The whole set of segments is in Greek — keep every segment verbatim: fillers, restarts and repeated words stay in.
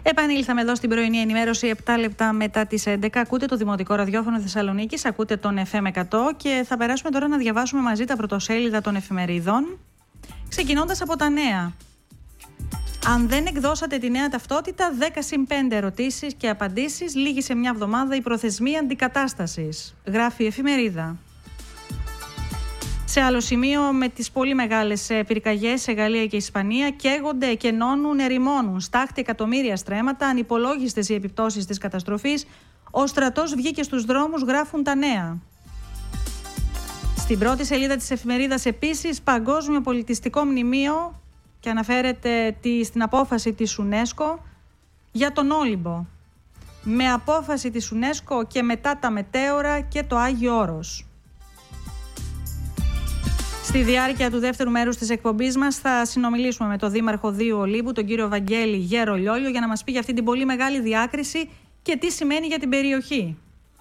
Επανήλθαμε εδώ στην πρωινή ενημέρωση επτά λεπτά μετά τις έντεκα. Ακούτε το Δημοτικό Ραδιόφωνο Θεσσαλονίκης, ακούτε τον εφ εμ εκατό και θα περάσουμε τώρα να διαβάσουμε μαζί τα πρωτοσέλιδα των εφημερίδων, ξεκινώντας από τα νέα. Αν δεν εκδώσατε τη νέα ταυτότητα, δέκα συν πέντε ερωτήσεις και απαντήσεις, λίγη σε μια εβδομάδα η προθεσμία αντικατάστασης, γράφει η εφημερίδα. Σε άλλο σημείο, με τις πολύ μεγάλες πυρκαγιές σε Γαλλία και Ισπανία, καίγονται, εκενώνουν, ερημώνουν. Στάχτη εκατομμύρια στρέμματα, ανυπολόγιστες οι επιπτώσεις της καταστροφής. Ο στρατός βγήκε στους δρόμους, γράφουν τα νέα. Στην πρώτη σελίδα της εφημερίδας επίσης, παγκόσμιο πολιτιστικό μνημείο και αναφέρεται στην απόφαση της UNESCO για τον Όλυμπο. Με απόφαση της UNESCO και μετά τα μετέωρα και το Άγιο Όρος. Στη διάρκεια του δεύτερου μέρους της εκπομπής μας θα συνομιλήσουμε με τον Δήμαρχο Δίου Ολύμπου, τον κύριο Βαγγέλη Γερολιόλιο, για να μας πει για αυτή την πολύ μεγάλη διάκριση και τι σημαίνει για την περιοχή.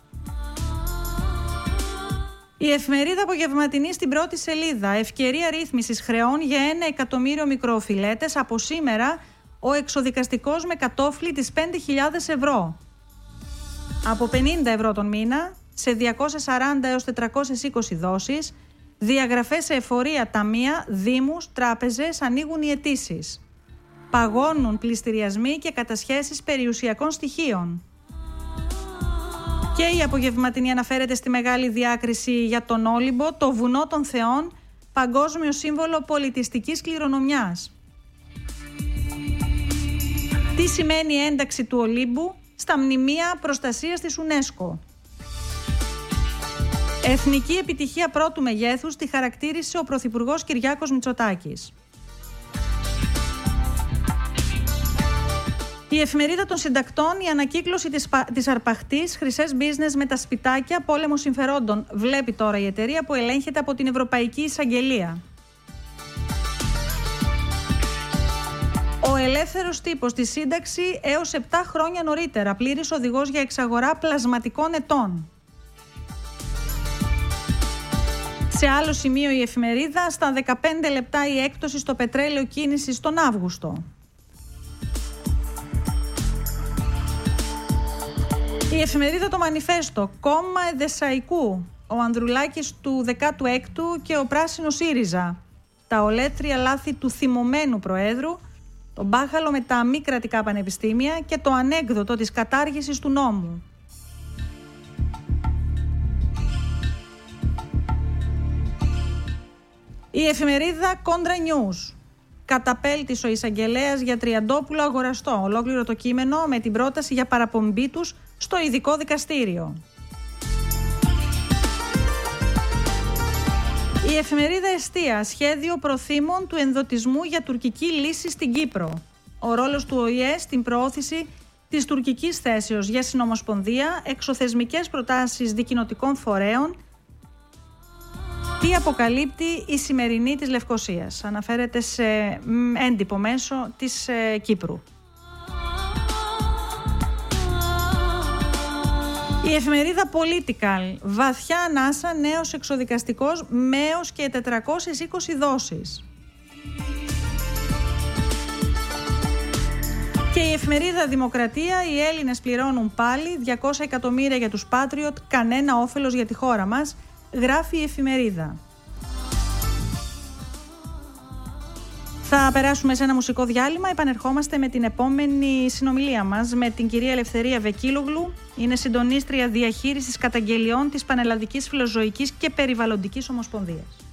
Η εφημερίδα απογευματινή στην πρώτη σελίδα. Ευκαιρία ρύθμισης χρεών για ένα εκατομμύριο μικροοφιλέτες. Από σήμερα ο εξοδικαστικός με κατόφλι τις πέντε χιλιάδες ευρώ. Από πενήντα ευρώ τον μήνα σε διακόσιες σαράντα έως τετρακόσιες είκοσι δόσεις. Διαγραφές σε εφορία, ταμεία, δήμους, τράπεζες, ανοίγουν οι αιτήσεις. Παγώνουν πληστηριασμοί και κατασχέσεις περιουσιακών στοιχείων. Και η απογευματινή αναφέρεται στη μεγάλη διάκριση για τον Όλυμπο, το βουνό των θεών, παγκόσμιο σύμβολο πολιτιστικής κληρονομιάς. Τι σημαίνει η ένταξη του Ολύμπου στα μνημεία προστασίας της UNESCO. Εθνική επιτυχία πρώτου μεγέθους τη χαρακτήρισε ο Πρωθυπουργός Κυριάκος Μητσοτάκης. Η εφημερίδα των συντακτών, η ανακύκλωση της, της αρπαχτής, χρυσές business με τα σπιτάκια, πόλεμο συμφερόντων. Βλέπει τώρα η εταιρεία που ελέγχεται από την Ευρωπαϊκή Εισαγγελία. Ο ελεύθερος τύπος στη σύνταξη έως επτά χρόνια νωρίτερα. Πλήρης οδηγός για εξαγορά πλασματικών ετών. Σε άλλο σημείο η εφημερίδα, στα δεκαπέντε λεπτά η έκπτωση στο πετρέλαιο κίνησης τον Αύγουστο. Η εφημερίδα το Μανιφέστο, κόμμα Εδεσσαϊκού, ο Ανδρουλάκης του δεκάτου έκτου και ο Πράσινος ΣΥΡΙΖΑ. Τα ολέτρια λάθη του θυμωμένου Προέδρου, το μπάχαλο με τα μη κρατικά πανεπιστήμια και το ανέκδοτο της κατάργησης του νόμου. Η εφημερίδα Κόντρα News. Καταπέλτης ο εισαγγελέας για Τριαντόπουλο αγοραστό. Ολόκληρο το κείμενο με την πρόταση για παραπομπή τους στο ειδικό δικαστήριο. Η εφημερίδα Εστία. Σχέδιο προθήμων του ενδοτισμού για τουρκική λύση στην Κύπρο. Ο ρόλος του Ο Η Ε στην προώθηση της τουρκικής θέσεως για συνομοσπονδία, εξωθεσμικές προτάσεις δικοινοτικών φορέων. Τι αποκαλύπτει η σημερινή της Λευκωσίας. Αναφέρεται σε έντυπο μέσο της ε, Κύπρου. Η εφημερίδα Political. Βαθιά ανάσα, νέος εξοδικαστικός με έως και τετρακόσιες είκοσι δόσεις. Και η εφημερίδα Δημοκρατία. Οι Έλληνες πληρώνουν πάλι διακόσια εκατομμύρια για τους Patriot, κανένα όφελος για τη χώρα μας, γράφει η εφημερίδα. Θα περάσουμε σε ένα μουσικό διάλειμμα. Επανερχόμαστε με την επόμενη συνομιλία μας με την κυρία Ελευθερία Βεκίλογλου. Είναι συντονίστρια διαχείρισης καταγγελιών της Πανελλαδικής Φιλοζωικής και Περιβαλλοντικής Ομοσπονδίας.